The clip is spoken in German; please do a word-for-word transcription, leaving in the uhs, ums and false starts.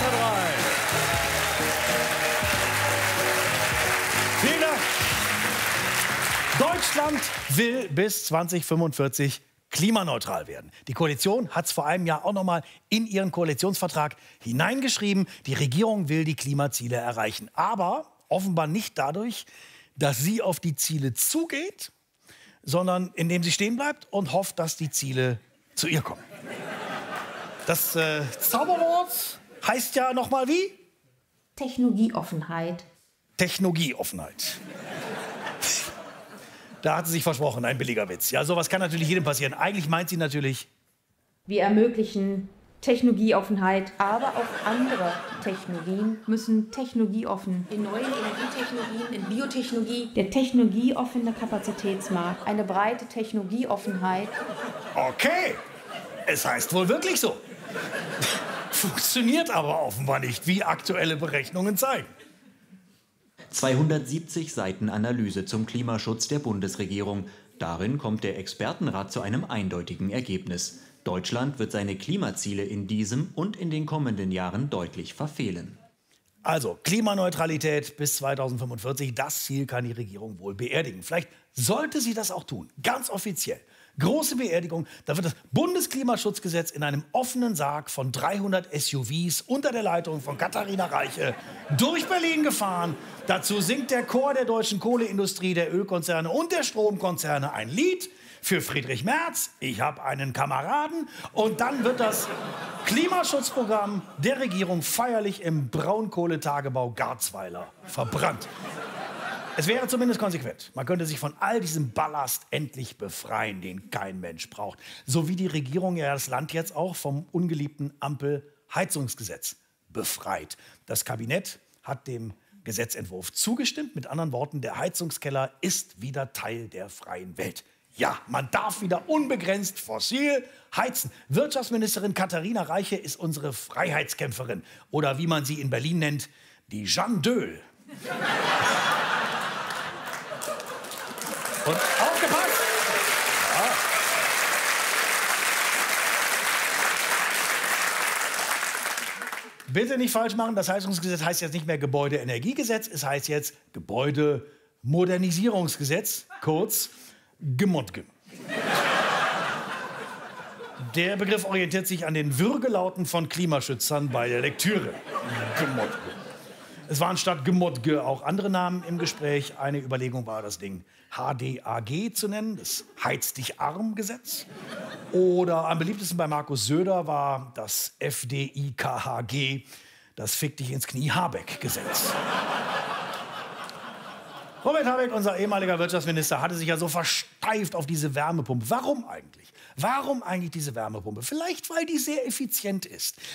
Nummer drei. Vielen Dank. Deutschland will bis zweitausendfünfundvierzig klimaneutral werden. Die Koalition hat es vor einem Jahr auch noch mal in ihren Koalitionsvertrag hineingeschrieben. Die Regierung will die Klimaziele erreichen. Aber offenbar nicht dadurch, dass sie auf die Ziele zugeht, sondern indem sie stehen bleibt und hofft, dass die Ziele zu ihr kommen. Das äh, Zauberwort heißt ja noch mal wie? Technologieoffenheit. Technologieoffenheit. Da hat sie sich versprochen, ein billiger Witz. Ja, sowas kann natürlich jedem passieren. Eigentlich meint sie natürlich... Wir ermöglichen Technologieoffenheit, aber auch andere Technologien müssen technologieoffen. In neuen Energietechnologien, in Biotechnologie. Der technologieoffene Kapazitätsmarkt, eine breite Technologieoffenheit. Okay, es heißt wohl wirklich so. Funktioniert aber offenbar nicht, wie aktuelle Berechnungen zeigen. zweihundertsiebzig Seiten Analyse zum Klimaschutz der Bundesregierung. Darin kommt der Expertenrat zu einem eindeutigen Ergebnis. Deutschland wird seine Klimaziele in diesem und in den kommenden Jahren deutlich verfehlen. Also Klimaneutralität bis zweitausendfünfundvierzig, das Ziel kann die Regierung wohl beerdigen. Vielleicht sollte sie das auch tun, ganz offiziell. Große Beerdigung, da wird das Bundesklimaschutzgesetz in einem offenen Sarg von dreihundert S U Vs unter der Leitung von Katharina Reiche durch Berlin gefahren. Dazu singt der Chor der deutschen Kohleindustrie, der Ölkonzerne und der Stromkonzerne ein Lied für Friedrich Merz, ich habe einen Kameraden. Und dann wird das Klimaschutzprogramm der Regierung feierlich im Braunkohletagebau Garzweiler verbrannt. Es wäre zumindest konsequent. Man könnte sich von all diesem Ballast endlich befreien, den kein Mensch braucht. So wie die Regierung ja das Land jetzt auch vom ungeliebten Ampelheizungsgesetz befreit. Das Kabinett hat dem Gesetzentwurf zugestimmt. Mit anderen Worten, der Heizungskeller ist wieder Teil der freien Welt. Ja, man darf wieder unbegrenzt fossil heizen. Wirtschaftsministerin Katharina Reiche ist unsere Freiheitskämpferin. Oder wie man sie in Berlin nennt, die Jeanne d'Öl. Und aufgepasst! Ja. Bitte nicht falsch machen, das Heizungsgesetz heißt jetzt nicht mehr Gebäudeenergiegesetz, es heißt jetzt Gebäudemodernisierungsgesetz, kurz Gemodge. Der Begriff orientiert sich an den Würgelauten von Klimaschützern bei der Lektüre. Gemodge. Es waren statt Gemodge auch andere Namen im Gespräch. Eine Überlegung war, das Ding H D A G zu nennen, das Heiz-dich-arm-Gesetz. Oder am beliebtesten bei Markus Söder war das F D I K H G, das Fick-dich-ins-Knie-Habeck-Gesetz. Robert Habeck, unser ehemaliger Wirtschaftsminister, hatte sich ja so versteift auf diese Wärmepumpe. Warum eigentlich? Warum eigentlich diese Wärmepumpe? Vielleicht, weil die sehr effizient ist.